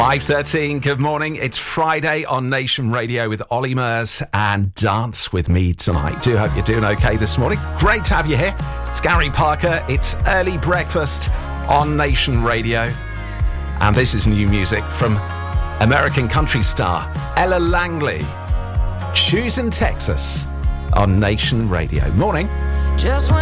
5:13, good morning. It's Friday on Nation Radio with Ollie Murs and Dance With Me tonight. Do hope you're doing okay this morning. Great to have you here. It's Gary Parker. It's early breakfast on Nation Radio. And this is new music from American country star Ella Langley. Choosing Texas on Nation Radio. Morning. Just when